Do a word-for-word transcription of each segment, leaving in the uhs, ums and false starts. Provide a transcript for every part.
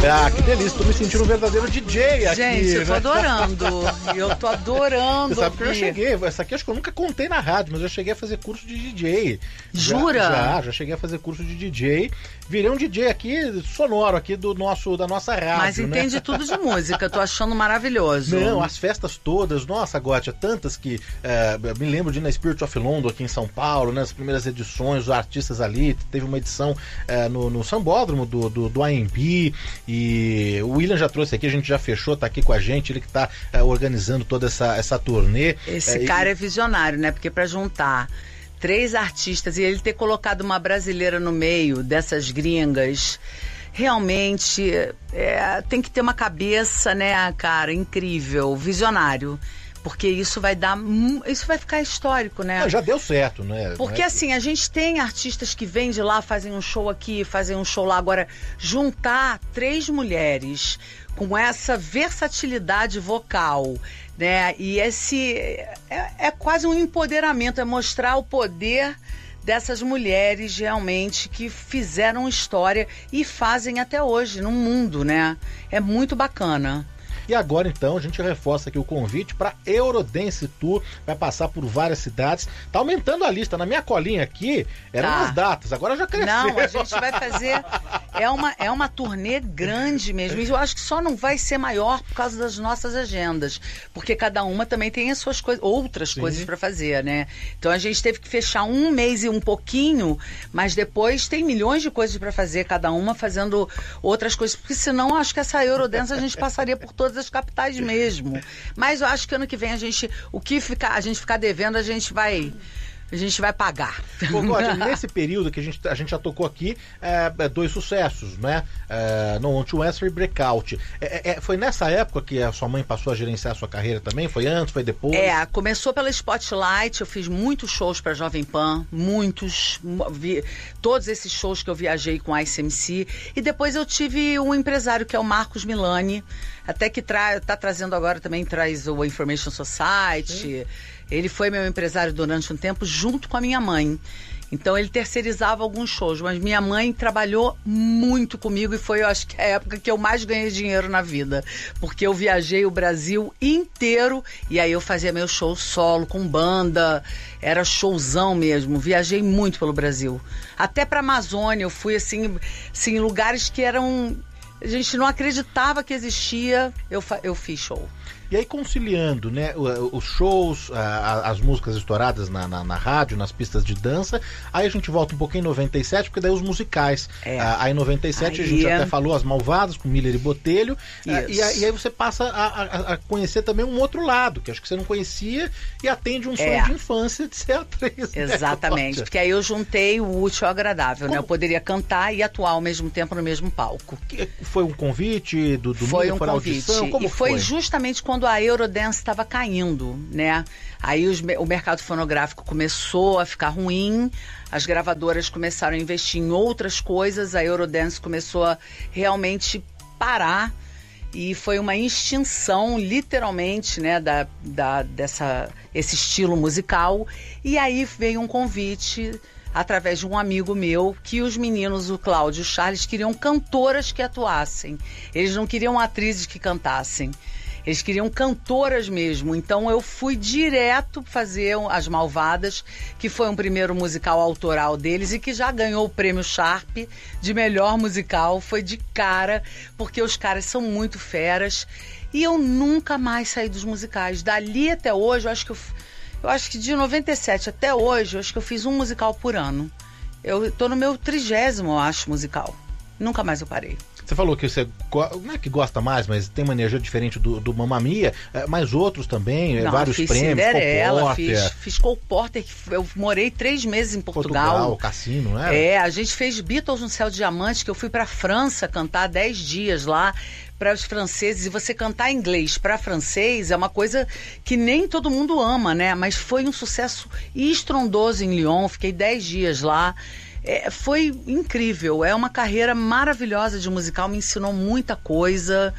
Ah, que delícia, tô me sentindo um verdadeiro D J aqui. Gente, eu tô né? adorando. Eu tô adorando. Você sabe que eu já ouvir. cheguei, essa aqui acho que eu nunca contei na rádio, mas eu cheguei a fazer curso de D J. Jura? Já, já, já cheguei a fazer curso de D J. Virei um D J aqui, sonoro aqui do nosso, da nossa rádio. Mas entende né? tudo de música, tô achando maravilhoso. Não, as festas todas, nossa, Gótia, tantas que é, me lembro de ir na Spirit of London aqui em São Paulo, né, as primeiras edições, os artistas ali, teve uma edição é, no, no Sambódromo do, do, do A M B, e o William já trouxe aqui, a gente já fechou, tá aqui com a gente, ele que tá é, organizando toda essa, essa turnê. Esse é, cara e... é visionário, né, porque pra juntar três artistas e ele ter colocado uma brasileira no meio dessas gringas, realmente é, tem que ter uma cabeça, né, cara, incrível, visionário. Porque isso vai dar. Isso vai ficar histórico, né? Ah, já deu certo, né? Porque é... assim, a gente tem artistas que vêm de lá, fazem um show aqui, fazem um show lá. Agora, juntar três mulheres com essa versatilidade vocal, né? E esse. É, é quase um empoderamento, é mostrar o poder dessas mulheres realmente que fizeram história e fazem até hoje no mundo, né? É muito bacana. E agora, então, a gente reforça aqui o convite para Eurodance Tour. Vai passar por várias cidades. Tá aumentando a lista. Na minha colinha aqui, eram Tá. as datas. Agora já cresceu. Não, a gente vai fazer... É uma, é uma turnê grande mesmo. E eu acho que só não vai ser maior por causa das nossas agendas. Porque cada uma também tem as suas coisas, outras Sim. coisas para fazer, né? Então a gente teve que fechar um mês e um pouquinho, mas depois tem milhões de coisas para fazer, cada uma fazendo outras coisas. Porque senão, acho que essa Eurodance a gente passaria por todas as capitais mesmo. Mas eu acho que ano que vem a gente, o que ficar, a gente ficar devendo, a gente vai, a gente vai pagar. Pô, Gótia, nesse período que a gente, a gente já tocou aqui, é, dois sucessos, né? É, No Want to Answer e Breakout. É, é, foi nessa época que a sua mãe passou a gerenciar a sua carreira também? Foi antes, foi depois? É, começou pela Spotlight, eu fiz muitos shows pra Jovem Pan, muitos, vi, todos esses shows que eu viajei com a I C M C, e depois eu tive um empresário que é o Marcos Milani, até que tra- tá trazendo agora também, traz o Information Society. Sim. Ele foi meu empresário durante um tempo junto com a minha mãe. Então ele terceirizava alguns shows, mas minha mãe trabalhou muito comigo e foi, eu acho que a época que eu mais ganhei dinheiro na vida, porque eu viajei o Brasil inteiro e aí eu fazia meu show solo, com banda, era showzão mesmo, viajei muito pelo Brasil. Até pra Amazônia eu fui assim, assim, em lugares que eram... A gente não acreditava que existia, eu, fa- eu fiz show. E aí conciliando, né, os shows, as músicas estouradas na, na, na rádio, nas pistas de dança, aí a gente volta um pouquinho em noventa e sete, porque daí os musicais. É. Aí em noventa e sete aí... a gente até falou As Malvadas, com Miller e Botelho, e, e aí você passa a, a, a conhecer também um outro lado, que acho que você não conhecia, e atende um sonho é. de infância de ser atriz. Exatamente, né? Porque aí eu juntei o útil ao agradável, Como... né? Eu poderia cantar e atuar ao mesmo tempo no mesmo palco. Que foi um convite do, do Foi Miller, um foi convite, audição? Como e foi, foi justamente quando a Eurodance estava caindo, né? Aí os, o mercado fonográfico começou a ficar ruim, as gravadoras começaram a investir em outras coisas, a Eurodance começou a realmente parar e foi uma extinção, literalmente, né, da, da, dessa, esse estilo musical. E aí veio um convite através de um amigo meu, que os meninos, o Cláudio e o Charles, queriam cantoras que atuassem. Eles não queriam atrizes que cantassem. Eles queriam cantoras mesmo. Então eu fui direto fazer As Malvadas, que foi um primeiro musical autoral deles e que já ganhou o prêmio Sharp de melhor musical. Foi de cara, porque os caras são muito feras. E eu nunca mais saí dos musicais. Dali até hoje, eu acho que eu, eu acho que de noventa e sete até hoje, eu acho que eu fiz um musical por ano. Eu tô no meu trigésimo, eu acho, musical. Nunca mais eu parei. Você falou que você não é que gosta mais, mas tem uma energia diferente do, do Mamma Mia, mas outros também, não, vários fiz prêmios, Cinderela, Cole Porter. Fiz, fiz Cole Porter, que eu morei três meses em Portugal. Portugal, Cassino, né? É, a gente fez Beatles no Céu de Diamante, que eu fui pra França cantar dez dias lá para os franceses, e você cantar em inglês para francês é uma coisa que nem todo mundo ama, né? Mas foi um sucesso estrondoso em Lyon, fiquei dez dias lá. É, foi incrível, é uma carreira maravilhosa de musical, me ensinou muita coisa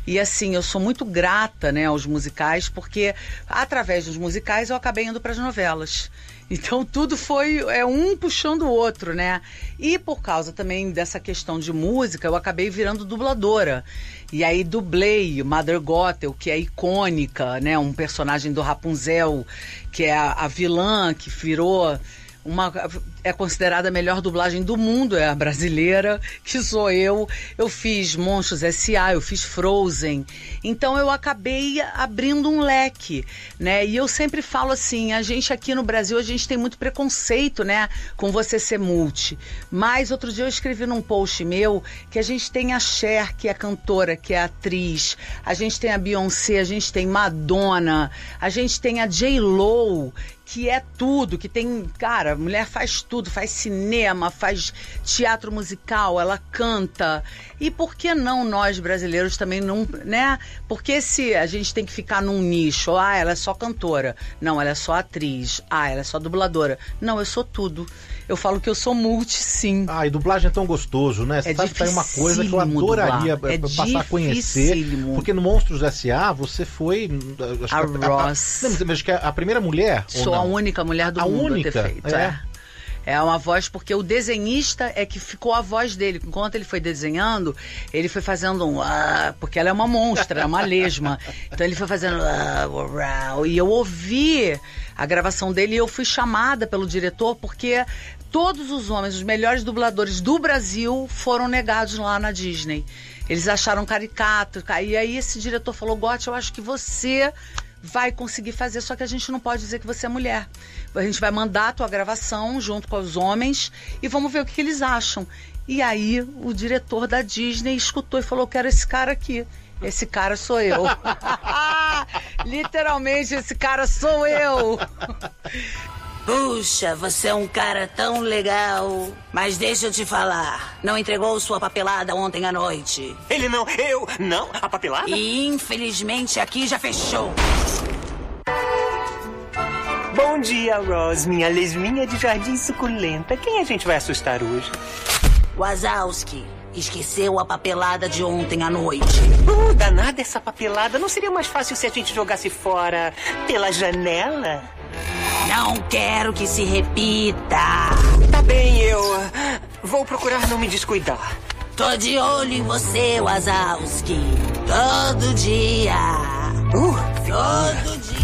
E assim, eu sou muito grata, né, aos musicais, porque através dos musicais eu acabei indo para as novelas. Então tudo foi é, um puxando o outro, né? E por causa também dessa questão de música, eu acabei virando dubladora. E aí dublei Mother Gothel, que é icônica, né? Um personagem do Rapunzel, que é a, a vilã, que virou... Uma, é considerada a melhor dublagem do mundo, é a brasileira, que sou eu. Eu fiz Monstros S A, eu fiz Frozen. Então eu acabei abrindo um leque, né? E eu sempre falo assim, a gente aqui no Brasil, a gente tem muito preconceito, né? Com você ser multi. Mas outro dia eu escrevi num post meu que a gente tem a Cher, que é cantora, que é atriz. A gente tem a Beyoncé, a gente tem Madonna. A gente tem a J-Lo, que é tudo, que tem... Cara, a mulher faz tudo, faz cinema, faz teatro musical, ela canta. E por que não nós brasileiros também não, né? Porque se a gente tem que ficar num nicho, ah, ela é só cantora. Não, ela é só atriz. Ah, ela é só dubladora. Não, eu sou tudo. Eu falo que eu sou multi, sim. Ah, e dublagem é tão gostoso, né? Você é sabe que tá aí uma coisa que eu adoraria é passar a conhecer. Porque no Monstros S A você foi... Acho a que Ross. A, a, acho que é a primeira mulher? Sou a única mulher do a mundo única? a ter feito, é. é. É uma voz, porque o desenhista é que ficou a voz dele. Enquanto ele foi desenhando, ele foi fazendo um... Ah, porque ela é uma monstra, é uma lesma. Então ele foi fazendo... Ah, uau, e eu ouvi a gravação dele e eu fui chamada pelo diretor porque todos os homens, os melhores dubladores do Brasil foram negados lá na Disney. Eles acharam caricato. E aí esse diretor falou, Gotti, eu acho que você... vai conseguir fazer, só que a gente não pode dizer que você é mulher. A gente vai mandar a tua gravação junto com os homens e vamos ver o que, que eles acham. E aí o diretor da Disney escutou e falou, eu quero esse cara aqui. Esse cara sou eu. Literalmente, esse cara sou eu. Puxa, você é um cara tão legal. Mas deixa eu te falar, não entregou sua papelada ontem à noite? Ele não, eu, não, a papelada? E infelizmente aqui já fechou. Bom dia, Ross, minha lesminha de jardim suculenta. Quem a gente vai assustar hoje? Wazowski, esqueceu a papelada de ontem à noite. Uh, danada essa papelada. Não seria mais fácil se a gente jogasse fora pela janela? Não quero que se repita. Tá bem, eu vou procurar não me descuidar. Tô de olho em você, Wazowski. Todo dia. Uh, Todo dia.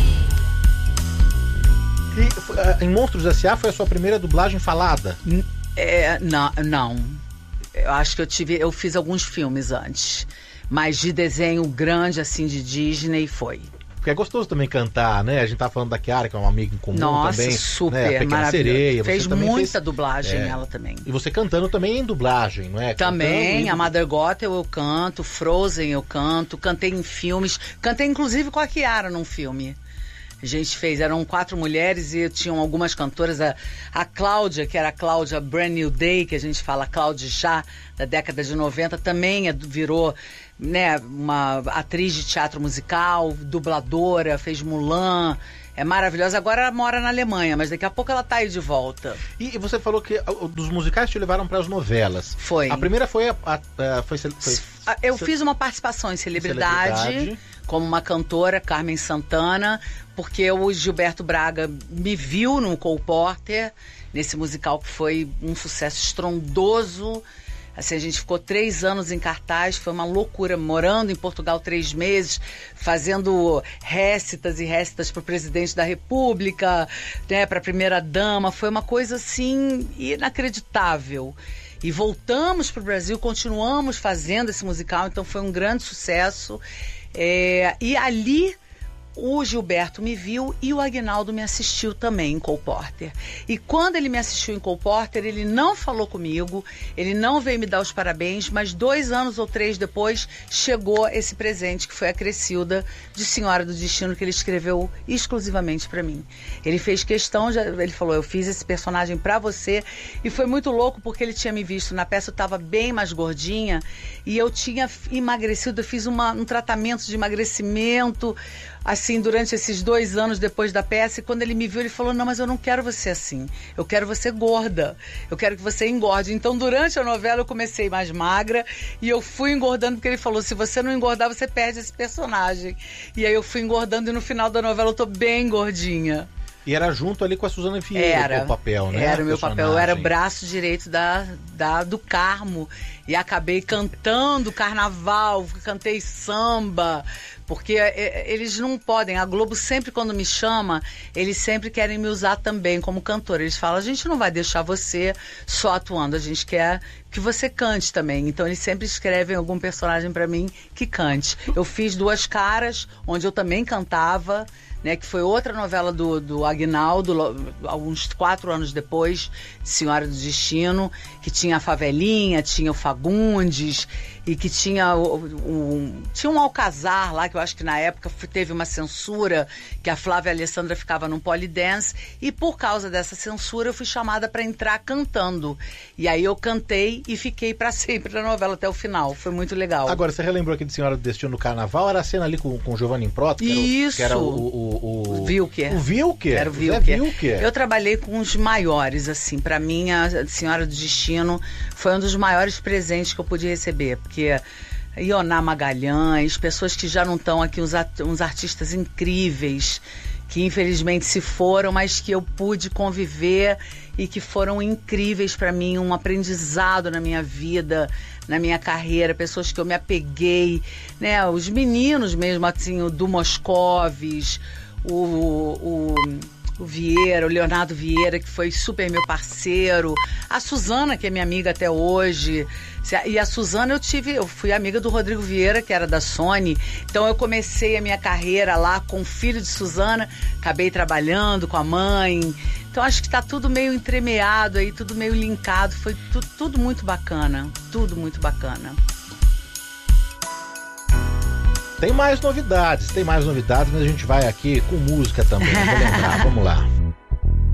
E, em Monstros S A foi a sua primeira dublagem falada? É, não, não. Eu acho que eu tive... Eu fiz alguns filmes antes. Mas de desenho grande, assim, de Disney, foi. Porque é gostoso também cantar, né? A gente tá falando da Chiara, que é uma amiga em comum. Nossa, também. super, né? maravilhosa. Sereia. Fez você muita fez... dublagem é. ela também. E você cantando também em dublagem, não é? Também, cantando... a Mother Gothel eu canto, Frozen eu canto, cantei em filmes, cantei inclusive com a Chiara num filme. A gente fez, eram quatro mulheres e tinham algumas cantoras, a, a Cláudia, que era a Cláudia Brand New Day, que a gente fala Cláudia já, da década de noventa, também é, virou, né, uma atriz de teatro musical, dubladora, fez Mulan, é maravilhosa. Agora ela mora na Alemanha, mas daqui a pouco ela tá aí de volta. E, e você falou que uh, dos musicais te levaram para as novelas. Foi. A primeira foi... A, a, a, foi, foi Eu fiz uma participação em Celebridade, Celebridade, como uma cantora, Carmen Santana, porque o Gilberto Braga me viu no Cole Porter, nesse musical que foi um sucesso estrondoso. Assim, a gente ficou três anos em cartaz, foi uma loucura, morando em Portugal três meses, fazendo récitas e récitas para o presidente da República, né, para a primeira-dama, foi uma coisa assim inacreditável. E voltamos para o Brasil, continuamos fazendo esse musical, então foi um grande sucesso. É, e ali o Gilberto me viu e o Aguinaldo me assistiu também em Cole Porter. E quando ele me assistiu em Cole Porter, ele não falou comigo, ele não veio me dar os parabéns, mas dois anos ou três depois chegou esse presente, que foi a Crescilda de Senhora do Destino, que ele escreveu exclusivamente para mim. Ele fez questão, já, ele falou, eu fiz esse personagem para você, e foi muito louco porque ele tinha me visto na peça, eu estava bem mais gordinha, e eu tinha emagrecido, eu fiz uma, um tratamento de emagrecimento, assim, durante esses dois anos depois da peça, e quando ele me viu, ele falou, não, mas eu não quero você assim, eu quero você gorda, eu quero que você engorde. Então, durante a novela, eu comecei mais magra, e eu fui engordando, porque ele falou, se você não engordar, você perde esse personagem. E aí eu fui engordando, e no final da novela eu tô bem gordinha. E era junto ali com a Suzana Vieira, era, o papel, né? Era o meu papel, eu era o braço direito da, da, do Carmo, e acabei cantando carnaval, cantei samba, porque é, eles não podem, a Globo sempre quando me chama, eles sempre querem me usar também como cantora, eles falam, a gente não vai deixar você só atuando, a gente quer que você cante também, então eles sempre escrevem algum personagem pra mim que cante. Eu fiz Duas Caras, onde eu também cantava, né, que foi outra novela do, do Aguinaldo, alguns quatro anos depois, Senhora do Destino, que tinha a Favelinha, tinha o Fagundes, e que tinha um, tinha um Alcazar lá, que eu acho que na época teve uma censura, que a Flávia Alessandra ficava num polidense, e por causa dessa censura eu fui chamada para entrar cantando. E aí eu cantei e fiquei para sempre na novela até o final. Foi muito legal. Agora, você relembrou aqui de Senhora do Destino no Carnaval? Era a cena ali com, com o Giovanni Improto? Isso! Que era o, o, o, o Wilker. O Wilker? Era o Wilker. Wilker. Eu trabalhei com os maiores, assim. Para mim, a Senhora do Destino foi um dos maiores presentes que eu pude receber. Porque Ioná Magalhães, pessoas que já não estão aqui, uns, uns artistas incríveis, que infelizmente se foram, mas que eu pude conviver e que foram incríveis para mim, um aprendizado na minha vida, na minha carreira, pessoas que eu me apeguei, né? Os meninos mesmo, assim, o Du Moscovis, o, o, o Vieira, o Leonardo Vieira, que foi super meu parceiro, a Suzana, que é minha amiga até hoje. E a Suzana eu tive, eu fui amiga do Rodrigo Vieira, que era da Sony, então eu comecei a minha carreira lá com o filho de Suzana, acabei trabalhando com a mãe, então acho que tá tudo meio entremeado aí, tudo meio linkado, foi tu, tudo muito bacana, tudo muito bacana. Tem mais novidades, tem mais novidades, mas a gente vai aqui com música também, vou lembrar, vamos lá.